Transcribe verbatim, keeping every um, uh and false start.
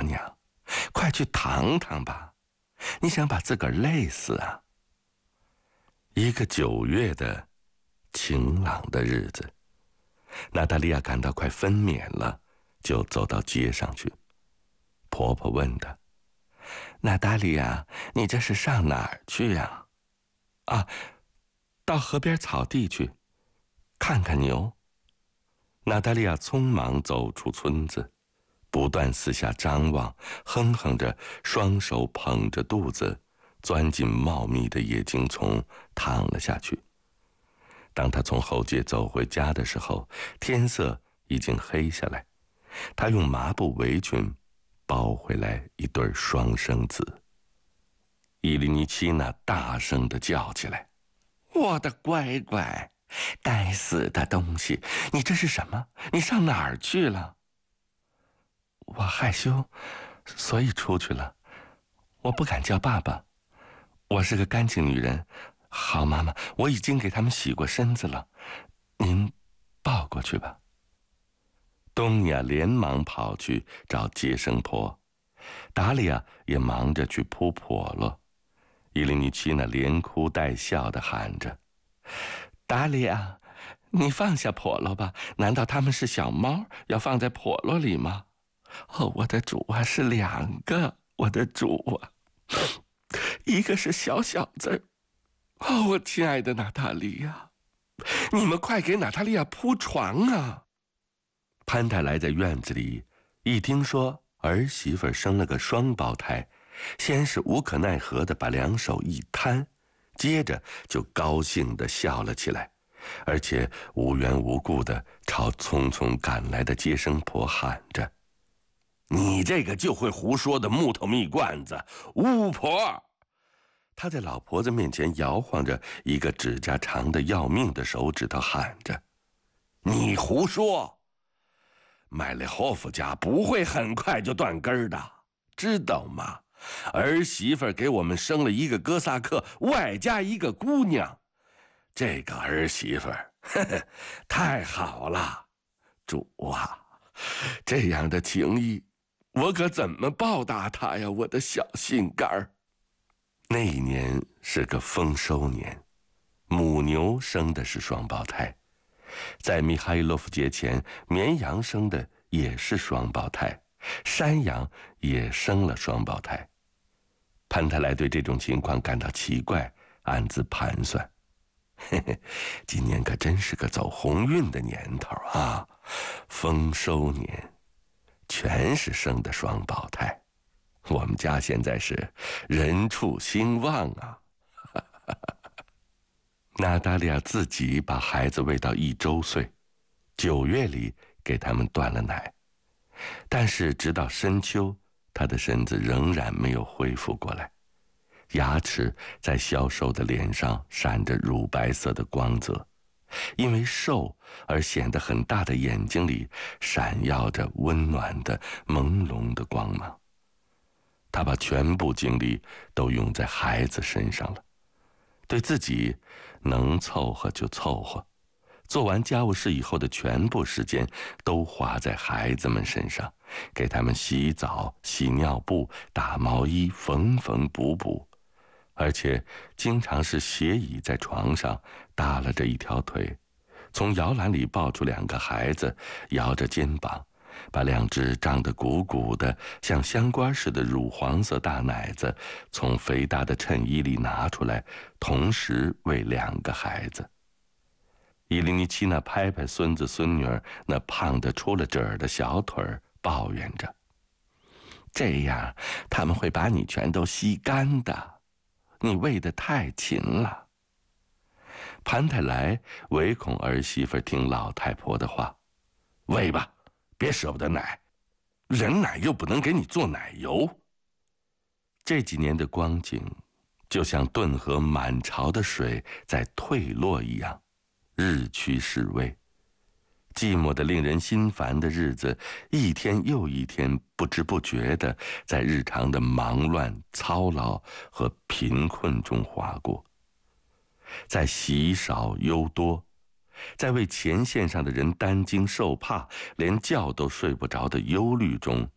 娘，快去躺躺吧，你想把自个儿累死啊？一个九月的晴朗的日子，娜塔莉亚感到快分娩了，就走到街上去。婆婆问她：“娜塔莉亚，你这是上哪儿去呀？”“啊，到河边草地去，看看牛。”娜塔莉亚匆忙走出村子，不断四下张望，哼哼着，双手捧着肚子，钻进茂密的野荆丛，躺了下去。当她从后街走回家的时候，天色已经黑下来。她用麻布围裙包回来一对双生子。伊琳妮奇娜大声地叫起来：“我的乖乖，该死的东西，你这是什么？你上哪儿去了？”“我害羞，所以出去了。我不敢叫爸爸。我是个干净女人。好，妈妈，我已经给他们洗过身子了，您抱过去吧。”东尼娅连忙跑去找接生婆，达利亚也忙着去扑笸箩。伊琳妮奇娜连哭带笑地喊着：“达利亚，你放下笸箩吧，难道他们是小猫，要放在笸箩里吗？哦，我的主啊，是两个，我的主啊，一个是小小子儿。哦，我亲爱的娜塔莉亚，你们快给娜塔莉亚铺床啊！”潘太来在院子里一听说儿媳妇生了个双胞胎，先是无可奈何地把两手一摊，接着就高兴地笑了起来，而且无缘无故地朝匆匆赶来的接生婆喊着：“你这个就会胡说的木头蜜罐子，巫婆！”他在老婆子面前摇晃着一个指甲长的要命的手指头，喊着：“你胡说！麦列霍夫家不会很快就断根的，知道吗？儿媳妇给我们生了一个哥萨克，外加一个姑娘。这个儿媳妇呵呵，太好了，主啊，这样的情谊，我可怎么报答她呀，我的小心肝儿。”那一年是个丰收年，母牛生的是双胞胎，在米哈伊洛夫节前，绵羊生的也是双胞胎，山羊也生了双胞胎。潘太来对这种情况感到奇怪，暗自盘算：嘿嘿，今年可真是个走鸿运的年头啊！丰收年，全是生的双胞胎。我们家现在是人畜兴旺啊！娜达莉亚自己把孩子喂到一周岁，九月里给他们断了奶，但是直到深秋，她的身子仍然没有恢复过来，牙齿在消瘦的脸上闪着乳白色的光泽，因为瘦而显得很大的眼睛里闪耀着温暖的朦胧的光芒。他把全部精力都用在孩子身上了，对自己能凑合就凑合，做完家务事以后的全部时间都花在孩子们身上，给他们洗澡、洗尿布、打毛衣、缝缝补补，而且经常是斜倚在床上，耷拉着一条腿，从摇篮里抱出两个孩子，摇着肩膀，把两只胀得鼓鼓的像香瓜似的乳黄色大奶子从肥大的衬衣里拿出来，同时喂两个孩子。伊琳妮奇娜拍拍孙子孙女儿那胖得出了褶儿的小腿儿，抱怨着：“这样他们会把你全都吸干的，你喂得太勤了。”潘太来唯恐儿媳妇听老太婆的话：“喂吧，别舍不得奶，人奶又不能给你做奶油。”这几年的光景，就像顿河满潮的水在退落一样，日趋式微。寂寞的令人心烦的日子，一天又一天，不知不觉地在日常的忙乱、操劳和贫困中划过，在喜少忧多，在为前线上的人担惊受怕，连觉都睡不着的忧虑中，